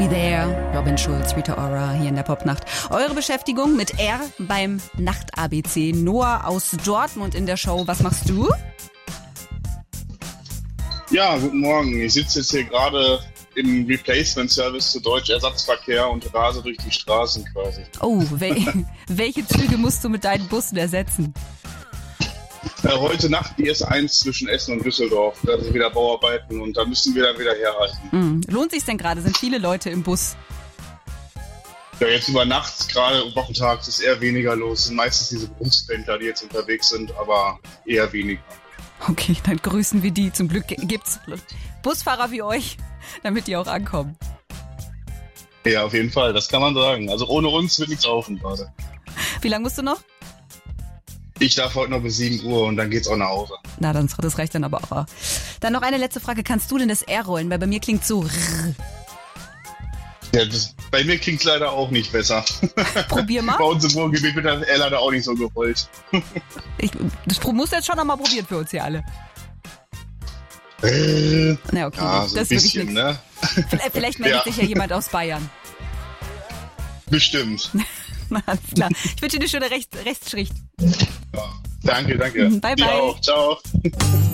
Be There, Robin Schulz, Rita Ora hier in der Popnacht. Eure Beschäftigung mit R beim Nacht-ABC. Noah aus Dortmund in der Show. Was machst du? Ja, guten Morgen. Ich sitze jetzt hier gerade im Replacement-Service zu Deutsch Ersatzverkehr und rase durch die Straßen quasi. Oh, welche Züge musst du mit deinen Bussen ersetzen? Heute Nacht die S1 zwischen Essen und Düsseldorf. Da sind wieder Bauarbeiten und da müssen wir dann wieder herhalten. Lohnt sich's denn gerade? Sind viele Leute im Bus? Ja, jetzt über Nacht, gerade wochentags, ist eher weniger los. Es sind meistens diese Berufspendler, die jetzt unterwegs sind, aber eher weniger. Okay, dann grüßen wir die. Zum Glück gibt's Busfahrer wie euch, damit die auch ankommen. Ja, auf jeden Fall, das kann man sagen. Also ohne uns wird nichts laufen gerade. Wie lange musst du noch? Ich darf heute noch bis 7 Uhr und dann geht's auch nach Hause. Na, das reicht dann aber auch. Dann noch eine letzte Frage. Kannst du denn das R rollen? Weil bei mir klingt so rrr. Ja, bei mir klingt's leider auch nicht besser. Probier mal. Bei uns im Ruhrgebiet wird das R leider auch nicht so gerollt. Das musst du jetzt schon noch mal probieren für uns hier alle. Na, okay. Ja, so das ein ist bisschen, wirklich ne? Vielleicht meldet sich ja jemand aus Bayern. Bestimmt. Na, alles klar. Ich wünsche dir eine schöne Rechtsschicht. Ja. Danke. Bye, bye. Ciao.